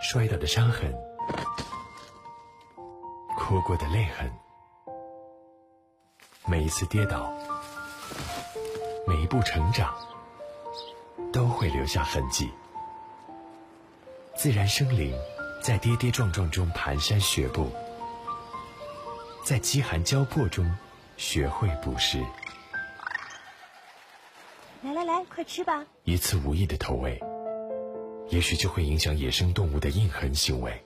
摔倒的伤痕，哭过的泪痕，每一次跌倒，每一步成长，都会留下痕迹。自然生灵在跌跌撞撞中蹒跚学步，在饥寒交迫中学会捕食。 来，快吃吧！ 一次无意的投喂，也许就会影响野生动物的印痕行为。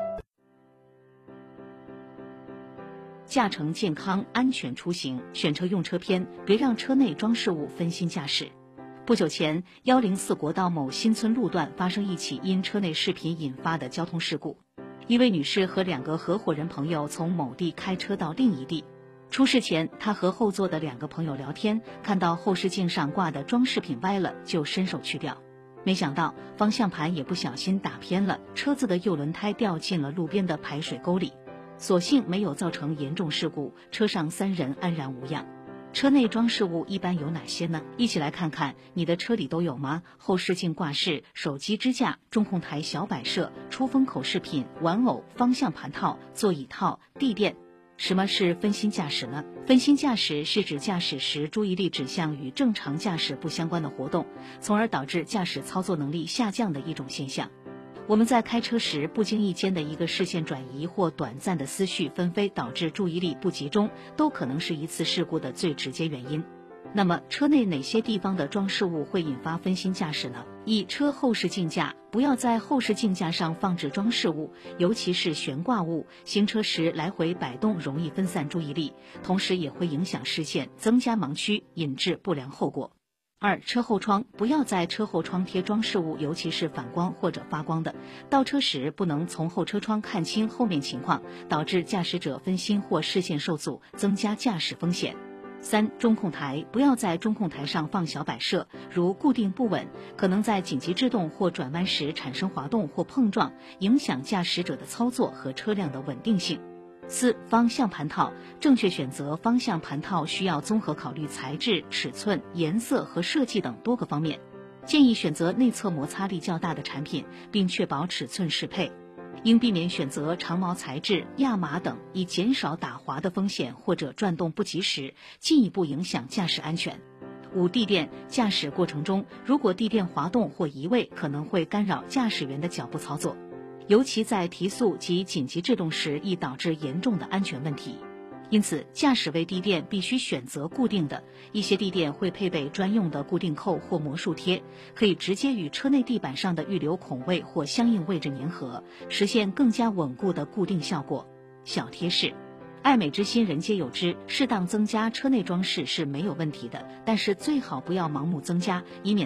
驾乘健康安全出行，选车用车篇，别让车内装饰物分心驾驶。不久前，104国道某新村路段发生一起因车内视频引发的交通事故。一位女士和2个合伙人朋友从某地开车到另一地。出事前，她和后座的2个朋友聊天，看到后视镜上挂的装饰品歪了，就伸手去掉。没想到方向盘也不小心打偏了，车子的右轮胎掉进了路边的排水沟里。所幸没有造成严重事故，车上3人安然无恙。车内装饰物一般有哪些呢？一起来看看你的车里都有吗？后视镜挂饰、手机支架、中控台小摆设、出风口饰品、玩偶、方向盘套、座椅套、地垫。什么是分心驾驶呢？分心驾驶是指驾驶时注意力指向与正常驾驶不相关的活动，从而导致驾驶操作能力下降的一种现象。我们在开车时不经意间的一个视线转移或短暂的思绪纷飞，导致注意力不集中，都可能是一次事故的最直接原因。那么车内哪些地方的装饰物会引发分心驾驶呢？一、车后视镜架，不要在后视镜架上放置装饰物，尤其是悬挂物，行车时来回摆动容易分散注意力，同时也会影响视线，增加盲区，引致不良后果。2、车后窗，不要在车后窗贴装饰物，尤其是反光或者发光的。倒车时不能从后车窗看清后面情况，导致驾驶者分心或视线受阻，增加驾驶风险。3、中控台，不要在中控台上放小摆设，如固定不稳，可能在紧急制动或转弯时产生滑动或碰撞，影响驾驶者的操作和车辆的稳定性。4、方向盘套，正确选择方向盘套需要综合考虑材质、尺寸、颜色和设计等多个方面，建议选择内侧摩擦力较大的产品，并确保尺寸适配。应避免选择长毛材质、亚麻等，以减少打滑的风险或者转动不及时，进一步影响驾驶安全。5、地垫，驾驶过程中如果地垫滑动或移位，可能会干扰驾驶员的脚步操作，尤其在提速及紧急制动时，易导致严重的安全问题。因此，驾驶位地垫必须选择固定的，一些地垫会配备专用的固定扣或魔术贴，可以直接与车内地板上的预留孔位或相应位置粘合，实现更加稳固的固定效果。小贴士：爱美之心人皆有之，适当增加车内装饰是没有问题的，但是最好不要盲目增加，以免